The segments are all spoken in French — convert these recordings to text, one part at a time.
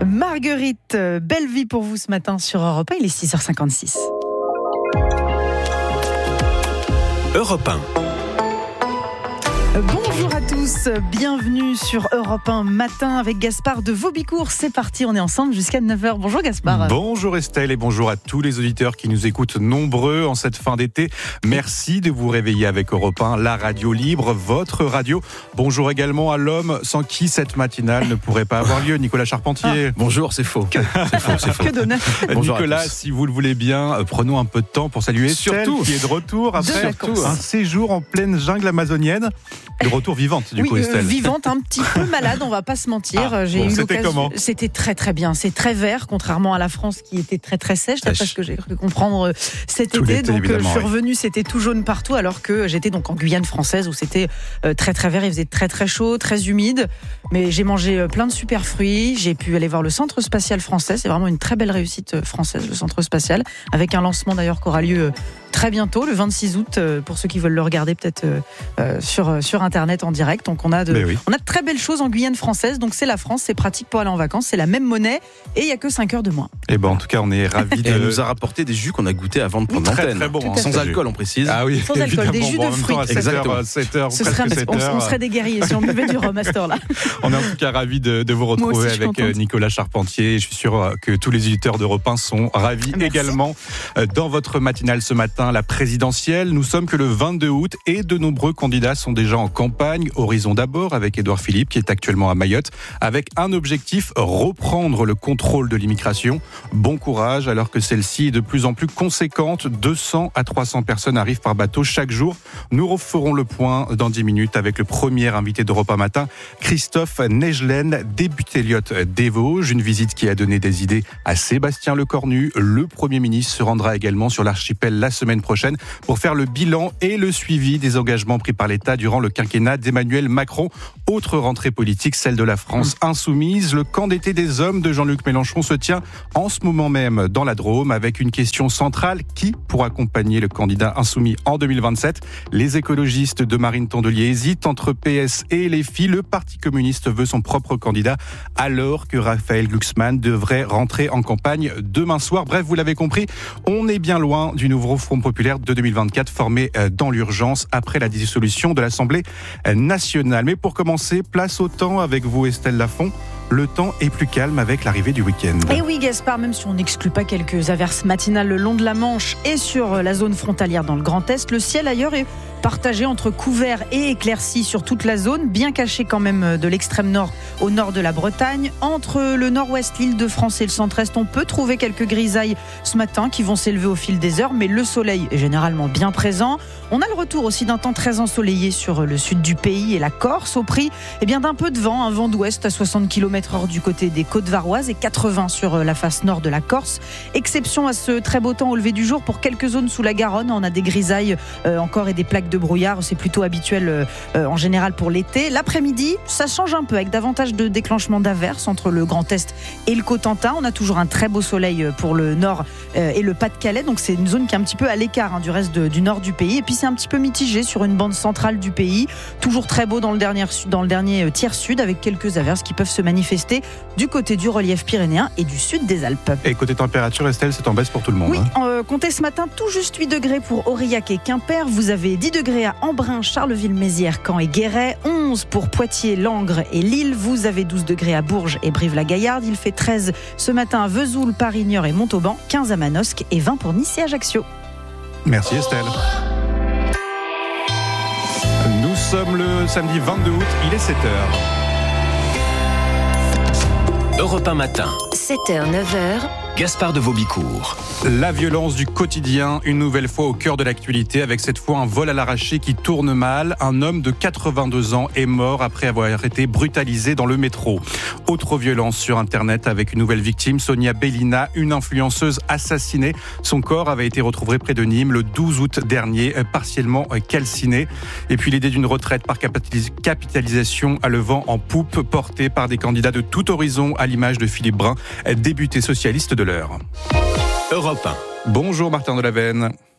Marguerite, belle vie pour vous ce matin sur Europe 1, il est 6h56. Europe 1. Bonjour à tous, bienvenue sur Europe 1 matin avec Gaspard de Vaubicourt. C'est parti, on est ensemble jusqu'à 9h. Bonjour Gaspard. Bonjour Estelle et bonjour à tous les auditeurs qui nous écoutent nombreux en cette fin d'été. Merci de vous réveiller avec Europe 1, la radio libre, votre radio. Bonjour également à l'homme sans qui cette matinale ne pourrait pas avoir lieu, Nicolas Charpentier. Bonjour, c'est faux. C'est faux. Que d'honneur. Bonjour Nicolas, si vous le voulez bien, prenons un peu de temps pour saluer Estelle qui est de retour après un séjour en pleine jungle amazonienne. De retour vivante, du coup, Estelle. Vivante, un petit peu malade, on va pas se mentir. C'était comment ? C'était très très bien. C'est très vert, contrairement à la France qui était très très sèche. C'est ce que j'ai cru comprendre cet été. Donc je suis revenue, c'était tout jaune partout, alors que j'étais donc en Guyane française où c'était très très vert. Il faisait très très chaud, très humide. Mais j'ai mangé plein de super fruits. J'ai pu aller voir le Centre spatial français. C'est vraiment une très belle réussite française, le Centre spatial, avec un lancement d'ailleurs qui aura lieu très bientôt, le 26 août, pour ceux qui veulent le regarder peut-être sur Internet en direct. Donc on a de très belles choses en Guyane française. Donc c'est la France, c'est pratique pour aller en vacances, c'est la même monnaie et il n'y a que 5 heures de moins. Et en tout cas, on est ravis de... Elle nous a rapporté des jus qu'on a goûté avant de prendre l'antenne. Très bon, sans alcool, on précise. Ah oui, sans alcool, des jus de fruits. Exactement. 7h, on serait des guerriers si on buvait du rhum à cette heure-là. On est en tout cas ravis de vous retrouver avec Nicolas Charpentier. Je suis sûr que tous les auditeurs d'Europe 1 sont ravis également. Dans votre matinale ce matin, la présidentielle, nous sommes que le 22 août et de nombreux candidats sont déjà en campagne. Horizon d'abord avec Édouard Philippe qui est actuellement à Mayotte avec un objectif, reprendre le contrôle de l'immigration. Bon courage alors que celle-ci est de plus en plus conséquente. 200 à 300 personnes arrivent par bateau chaque jour. Nous referons le point dans 10 minutes avec le premier invité d'Europe 1 matin, Christophe Nejlen, député Elliott des Vosges. Une visite qui a donné des idées à Sébastien Lecornu. Le Premier ministre se rendra également sur l'archipel la semaine prochaine pour faire le bilan et le suivi des engagements pris par l'État durant le quinquennat d'Emmanuel Macron. Autre rentrée politique, celle de la France insoumise. Le camp d'été des hommes de Jean-Luc Mélenchon se tient en ce moment même dans la Drôme avec une question centrale. Qui pourra accompagner le candidat insoumis en 2027 ? Les écologistes de Marine Tondelier hésitent entre PS et les filles. Le Parti communiste veut son propre candidat alors que Raphaël Glucksmann devrait rentrer en campagne demain soir. Bref, vous l'avez compris, on est bien loin du nouveau Front populaire de 2024 formé dans l'urgence après la dissolution de l'Assemblée nationale. Mais pour commencer, place au temps avec vous Estelle Lafont. Le temps est plus calme avec l'arrivée du week-end. Et oui Gaspard, même si on n'exclut pas quelques averses matinales le long de la Manche et sur la zone frontalière dans le Grand Est, le ciel ailleurs est partagé entre couvert et éclairci sur toute la zone, bien caché quand même de l'extrême nord au nord de la Bretagne. Entre le nord-ouest, l'Île-de-France et le centre-est, on peut trouver quelques grisailles ce matin qui vont s'élever au fil des heures, mais le soleil est généralement bien présent. On a le retour aussi d'un temps très ensoleillé sur le sud du pays et la Corse, au prix d'un peu de vent, un vent d'ouest à 60 km/h du côté des côtes varoises et 80 sur la face nord de la Corse. Exception à ce très beau temps au lever du jour pour quelques zones sous la Garonne. On a des grisailles encore et des plaques de brouillard, c'est plutôt habituel en général pour l'été. L'après-midi, ça change un peu avec davantage de déclenchement d'averses entre le Grand Est et le Cotentin. On a toujours un très beau soleil pour le nord et le Pas-de-Calais, donc c'est une zone qui est un petit peu à l'écart du reste du nord du pays. Et puis c'est un petit peu mitigé sur une bande centrale du pays, toujours très beau dans le dernier tiers sud avec quelques averses qui peuvent se manifester du côté du relief pyrénéen et du sud des Alpes. Et côté température, Estelle, c'est en baisse pour tout le monde. Oui, comptez ce matin tout juste 8 degrés pour Aurillac et Quimper. Vous avez 10 degrés à Embrun, Charleville-Mézières, Caen et Guéret. 11 pour Poitiers, Langres et Lille. Vous avez 12 degrés à Bourges et Brive-la-Gaillarde. Il fait 13 ce matin à Vesoul, Paris-Niort et Montauban. 15 à Manosque et 20 pour Nice et Ajaccio. Merci Estelle. Nous sommes le samedi 22 août, il est 7h. Europe 1 matin. 7h, 9h. Gaspard de Vaubicourt. La violence du quotidien, une nouvelle fois au cœur de l'actualité, avec cette fois un vol à l'arraché qui tourne mal. Un homme de 82 ans est mort après avoir été brutalisé dans le métro. Autre violence sur Internet avec une nouvelle victime, Sonia Bellina, une influenceuse assassinée. Son corps avait été retrouvé près de Nîmes le 12 août dernier, partiellement calciné. Et puis l'idée d'une retraite par capitalisation à le vent en poupe, portée par des candidats de tout horizon, à l'image de Philippe Brun, député socialiste de l'Eure. Europe 1. Bonjour Martin Delavenne.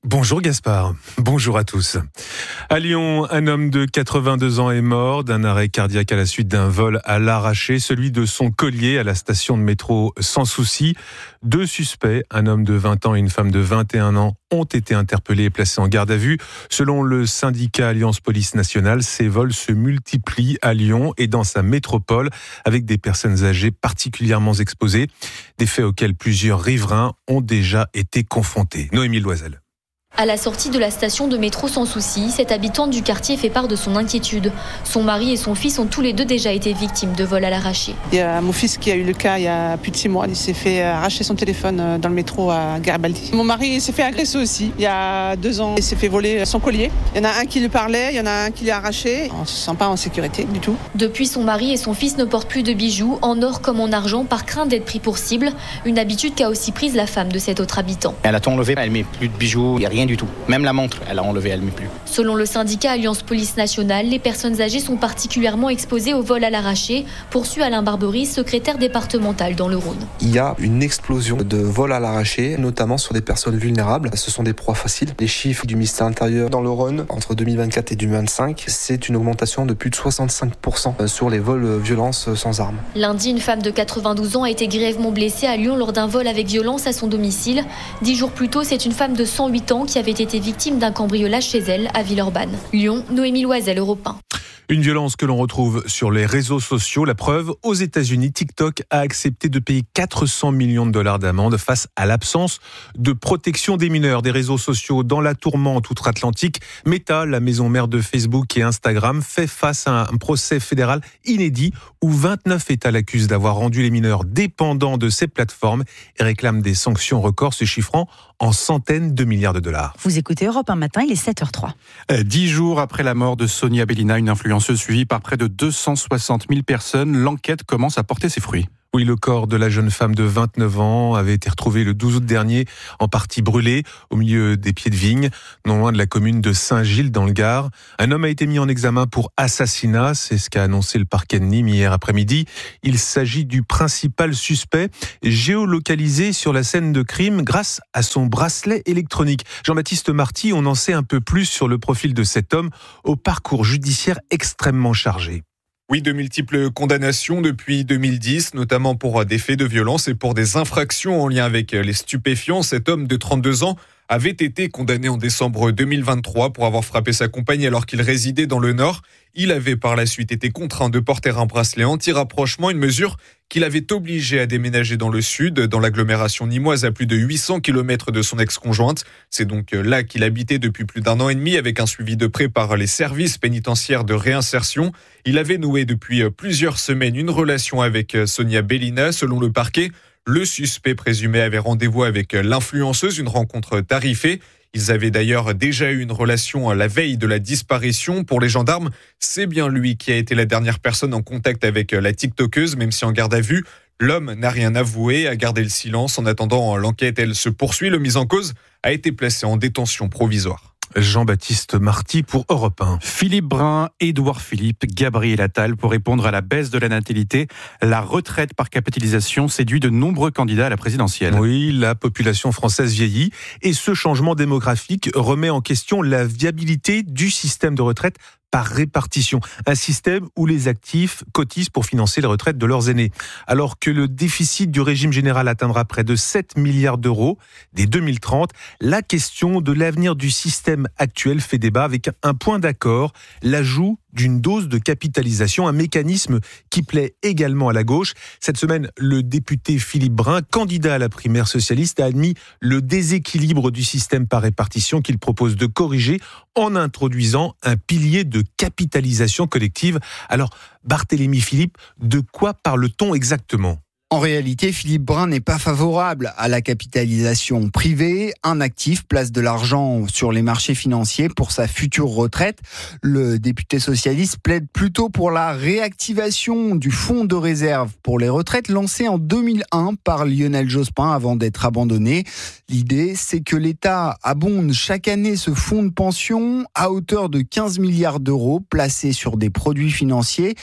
Bonjour Gaspard, bonjour à tous. À Lyon, un homme de 82 ans est mort d'un arrêt cardiaque à la suite d'un vol à l'arraché, celui de son collier à la station de métro Sans Souci. 2 suspects, un homme de 20 ans et une femme de 21 ans, ont été interpellés et placés en garde à vue. Selon le syndicat Alliance Police Nationale, ces vols se multiplient à Lyon et dans sa métropole avec des personnes âgées particulièrement exposées. Des faits auxquels plusieurs riverains ont déjà été confrontés. Noémie Loisel. À la sortie de la station de métro Sans Souci, cette habitante du quartier fait part de son inquiétude. Son mari et son fils ont tous les deux déjà été victimes de vols à l'arraché. Il y a mon fils qui a eu le cas il y a plus de 6 mois. Il s'est fait arracher son téléphone dans le métro à Garibaldi. Mon mari s'est fait agresser aussi il y a 2 ans. Il s'est fait voler son collier. Il y en a un qui lui parlait, il y en a un qui l'a arraché. On ne se sent pas en sécurité du tout. Depuis, son mari et son fils ne portent plus de bijoux, en or comme en argent, par crainte d'être pris pour cible. Une habitude qu'a aussi prise la femme de cet autre habitant. Elle a tout enlevé, elle met plus de bijoux, il n'y a rien du tout. Même la montre, elle a enlevé, elle ne met plus. Selon le syndicat Alliance Police Nationale, les personnes âgées sont particulièrement exposées au vol à l'arraché, poursuit Alain Barbery, secrétaire départemental dans le Rhône. Il y a une explosion de vols à l'arraché, notamment sur des personnes vulnérables. Ce sont des proies faciles. Les chiffres du ministère de l'Intérieur dans le Rhône, entre 2024 et 2025, c'est une augmentation de plus de 65% sur les vols violences sans armes. Lundi, une femme de 92 ans a été grièvement blessée à Lyon lors d'un vol avec violence à son domicile. 10 jours plus tôt, c'est une femme de 108 ans qui avait été victime d'un cambriolage chez elle à Villeurbanne. Lyon, Noémie Loisel, Europe 1. Une violence que l'on retrouve sur les réseaux sociaux. La preuve, aux États-Unis, TikTok a accepté de payer 400 millions de dollars d'amende face à l'absence de protection des mineurs. Des réseaux sociaux dans la tourmente outre-Atlantique. Meta, la maison mère de Facebook et Instagram, fait face à un procès fédéral inédit où 29 États l'accusent d'avoir rendu les mineurs dépendants de ces plateformes et réclament des sanctions records se chiffrant en centaines de milliards de dollars. Vous écoutez Europe 1 matin, il est 7h03. 10 jours après la mort de Sonia Belina, une influenceuse suivie par près de 260 000 personnes, l'enquête commence à porter ses fruits. Oui, le corps de la jeune femme de 29 ans avait été retrouvé le 12 août dernier, en partie brûlé, au milieu des pieds de vigne, non loin de la commune de Saint-Gilles, dans le Gard. Un homme a été mis en examen pour assassinat, c'est ce qu'a annoncé le parquet de Nîmes hier après-midi. Il s'agit du principal suspect, géolocalisé sur la scène de crime grâce à son bracelet électronique. Jean-Baptiste Marty, on en sait un peu plus sur le profil de cet homme, au parcours judiciaire extrêmement chargé. Oui, de multiples condamnations depuis 2010, notamment pour des faits de violence et pour des infractions en lien avec les stupéfiants. Cet homme de 32 ans avait été condamné en décembre 2023 pour avoir frappé sa compagne alors qu'il résidait dans le Nord. Il avait par la suite été contraint de porter un bracelet anti-rapprochement, une mesure qu'il avait obligé à déménager dans le sud, dans l'agglomération nîmoise à plus de 800 km de son ex-conjointe. C'est donc là qu'il habitait depuis plus d'1 an et demi avec un suivi de près par les services pénitentiaires de réinsertion. Il avait noué depuis plusieurs semaines une relation avec Sonia Belina. Selon le parquet, le suspect présumé avait rendez-vous avec l'influenceuse, une rencontre tarifée. Ils avaient d'ailleurs déjà eu une relation la veille de la disparition. Pour les gendarmes, c'est bien lui qui a été la dernière personne en contact avec la TikTokeuse, même si en garde à vue, l'homme n'a rien avoué, a gardé le silence. En attendant, l'enquête, elle se poursuit. Le mis en cause a été placé en détention provisoire. Jean-Baptiste Marty pour Europe 1. Philippe Brun, Édouard Philippe, Gabriel Attal pour répondre à la baisse de la natalité. La retraite par capitalisation séduit de nombreux candidats à la présidentielle. Oui, la population française vieillit et ce changement démographique remet en question la viabilité du système de retraite par répartition, un système où les actifs cotisent pour financer les retraites de leurs aînés. Alors que le déficit du régime général atteindra près de 7 milliards d'euros dès 2030, la question de l'avenir du système actuel fait débat avec un point d'accord, l'ajout d'une dose de capitalisation, un mécanisme qui plaît également à la gauche. Cette semaine, le député Philippe Brun, candidat à la primaire socialiste, a admis le déséquilibre du système par répartition qu'il propose de corriger en introduisant un pilier de capitalisation collective. Alors, Barthélémy Philippe, de quoi parle-t-on exactement ? En réalité, Philippe Brun n'est pas favorable à la capitalisation privée. Un actif place de l'argent sur les marchés financiers pour sa future retraite. Le député socialiste plaide plutôt pour la réactivation du fonds de réserve pour les retraites lancé en 2001 par Lionel Jospin avant d'être abandonné. L'idée, c'est que l'État abonde chaque année ce fonds de pension à hauteur de 15 milliards d'euros placés sur des produits financiers.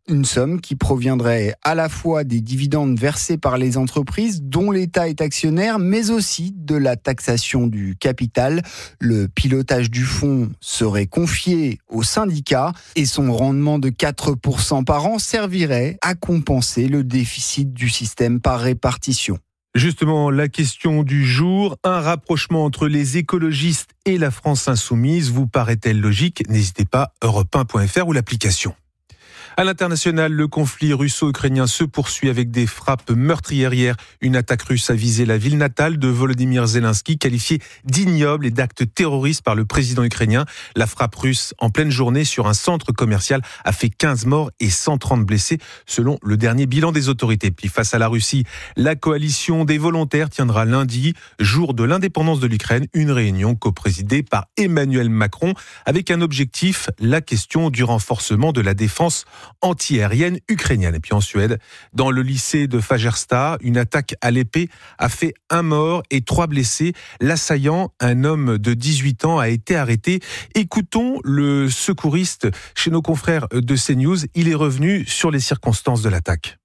Une somme qui proviendrait à la fois des dividendes versés par les entreprises dont l'État est actionnaire, mais aussi de la taxation du capital. Le pilotage du fonds serait confié aux syndicats et son rendement de 4% par an servirait à compenser le déficit du système par répartition. Justement, la question du jour, un rapprochement entre les écologistes et la France insoumise, vous paraît-elle logique ? N'hésitez pas, europe1.fr ou l'application. À l'international, le conflit russo-ukrainien se poursuit avec des frappes meurtrières hier. Une attaque russe a visé la ville natale de Volodymyr Zelensky, qualifiée d'ignoble et d'acte terroriste par le président ukrainien. La frappe russe en pleine journée sur un centre commercial a fait 15 morts et 130 blessés, selon le dernier bilan des autorités. Puis face à la Russie, la coalition des volontaires tiendra lundi, jour de l'indépendance de l'Ukraine, une réunion coprésidée par Emmanuel Macron, avec un objectif, la question du renforcement de la défense anti-aérienne ukrainienne. Et puis en Suède, dans le lycée de Fagersta, une attaque à l'épée a fait 1 mort et 3 blessés. L'assaillant, un homme de 18 ans, a été arrêté. Écoutons le secouriste chez nos confrères de CNews. Il est revenu sur les circonstances de l'attaque.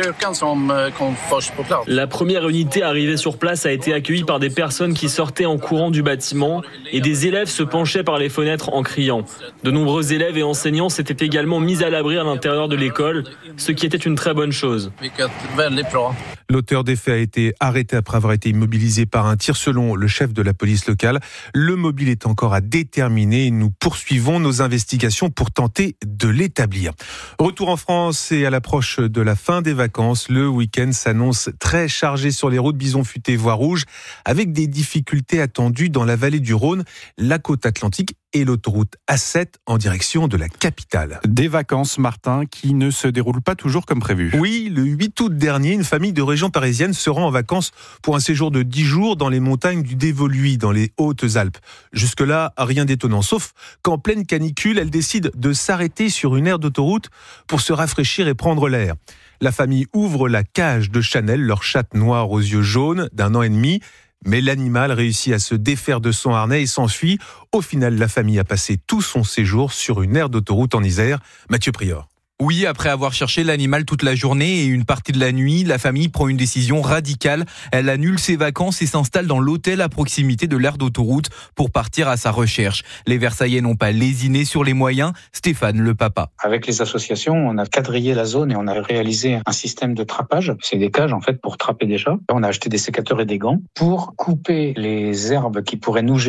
La première unité arrivée sur place a été accueillie par des personnes qui sortaient en courant du bâtiment et des élèves se penchaient par les fenêtres en criant. De nombreux élèves et enseignants s'étaient également mis à l'abri à l'intérieur de l'école, ce qui était une très bonne chose. L'auteur des faits a été arrêté après avoir été immobilisé par un tir selon le chef de la police locale. Le mobile est encore à déterminer et nous poursuivons nos investigations pour tenter de l'établir. Retour en France et à l'approche de la fin des vacances, le week-end s'annonce très chargé sur les routes Bison-Futé, voie rouge, avec des difficultés attendues dans la vallée du Rhône, la côte atlantique et l'autoroute A7 en direction de la capitale. Des vacances, Martin, qui ne se déroulent pas toujours comme prévu. Oui, le 8 août dernier, une famille de région parisienne se rend en vacances pour un séjour de 10 jours dans les montagnes du Dévoluy, dans les Hautes-Alpes. Jusque-là, rien d'étonnant, sauf qu'en pleine canicule, elle décide de s'arrêter sur une aire d'autoroute pour se rafraîchir et prendre l'air. La famille ouvre la cage de Chanel, leur chatte noire aux yeux jaunes d'1 an et demi. Mais l'animal réussit à se défaire de son harnais et s'enfuit. Au final, la famille a passé tout son séjour sur une aire d'autoroute en Isère. Mathieu Prior. Oui, après avoir cherché l'animal toute la journée et une partie de la nuit, la famille prend une décision radicale. Elle annule ses vacances et s'installe dans l'hôtel à proximité de l'aire d'autoroute pour partir à sa recherche. Les Versaillais n'ont pas lésiné sur les moyens. Stéphane, le papa. Avec les associations, on a quadrillé la zone et on a réalisé un système de trappage. C'est des cages en fait pour trapper des chats. On a acheté des sécateurs et des gants pour couper les herbes qui pourraient nous gêner